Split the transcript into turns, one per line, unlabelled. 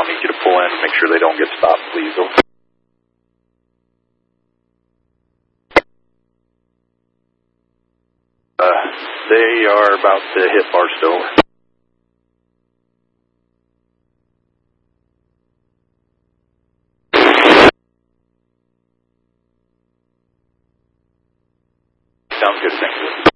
need you to pull in and make sure they don't get stopped, please. Over. They are about to hit Barstow. Sounds good, thank you.